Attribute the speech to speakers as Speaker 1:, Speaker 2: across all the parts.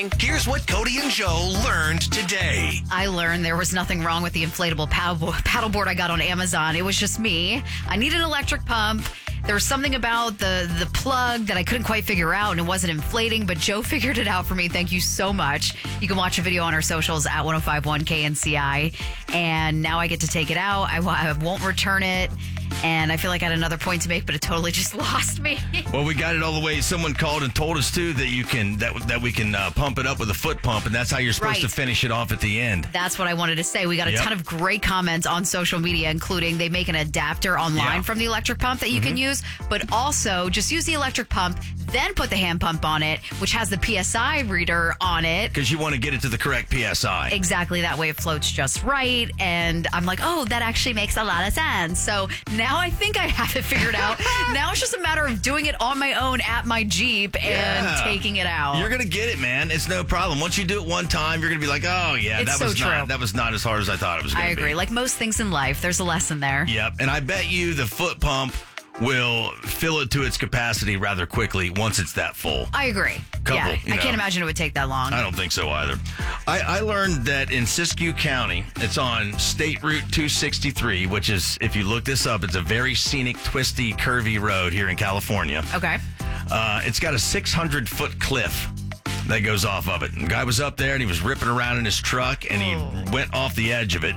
Speaker 1: Here's what Cody and Joe learned today.
Speaker 2: I learned there was nothing wrong with the inflatable paddleboard I got on Amazon. It was just me. I need an electric pump. There was something about the plug that I couldn't quite figure out, and it wasn't inflating, but Joe figured it out for me. Thank you so much. You can watch a video on our socials at 1051 KNCI, and now I get to take it out. I won't return it. And I feel like I had another point to make, but it totally just lost me.
Speaker 3: Well, we got it all the way. Someone called and told us, too, that you can that we can pump it up with a foot pump, and that's how you're supposed to finish it off at the end.
Speaker 2: That's what I wanted to say. We got a ton of great comments on social media, including they make an adapter online from the electric pump that you can use, but also just use the electric pump, then put the hand pump on it, which has the PSI reader on it.
Speaker 3: Because you want to get it to the correct PSI.
Speaker 2: Exactly. That way it floats just right. And I'm like, oh, that actually makes a lot of sense. So now I think I have it figured out. Now it's just a matter of doing it on my own at my Jeep and taking it out.
Speaker 3: You're going to get it, man. It's no problem. Once you do it one time, you're going to be like, oh, yeah, that was not as hard as I thought it was going to be.
Speaker 2: I agree. Like most things in life, there's a lesson there.
Speaker 3: Yep. And I bet you the foot pump will fill it to its capacity rather quickly once it's that full.
Speaker 2: I agree. I can't imagine it would take that long.
Speaker 3: I don't think so either. I learned that in Siskiyou County, it's on State Route 263, which is, if you look this up, it's a very scenic, twisty, curvy road here in California.
Speaker 2: Okay.
Speaker 3: It's got a 600-foot cliff that goes off of it. And the guy was up there, and he was ripping around in his truck, and he went off the edge of it.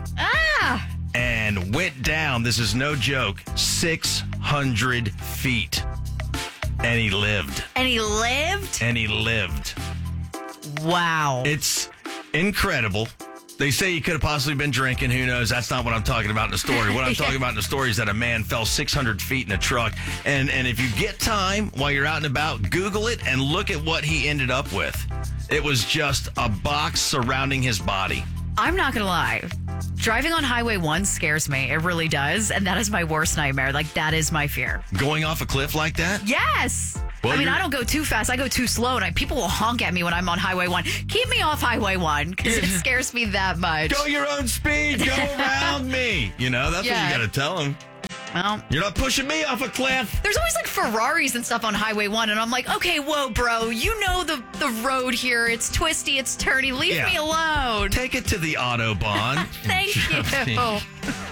Speaker 3: And went down, this is no joke, 600 feet. And he lived.
Speaker 2: And he lived?
Speaker 3: And he lived.
Speaker 2: Wow.
Speaker 3: It's incredible. They say he could have possibly been drinking. Who knows? That's not what I'm talking about in the story. What I'm talking about in the story is that a man fell 600 feet in a truck. And if you get time while you're out and about, Google it and look at what he ended up with. It was just a box surrounding his body.
Speaker 2: I'm not going to lie. Driving on Highway 1 scares me. It really does. And that is my worst nightmare. Like, that is my fear.
Speaker 3: Going off a cliff like that?
Speaker 2: Yes. Well, I mean, I don't go too fast. I go too slow. And people will honk at me when I'm on Highway 1. Keep me off Highway 1 because it scares me that much.
Speaker 3: Go your own speed. Go around me. You know, that's what you got to tell him.
Speaker 2: Well,
Speaker 3: you're not pushing me off a cliff.
Speaker 2: There's always like Ferraris and stuff on Highway 1. And I'm like, okay, whoa, bro. You know the road here. It's twisty. It's turny. Leave me alone.
Speaker 3: Take it to the Autobahn.
Speaker 2: Thank you.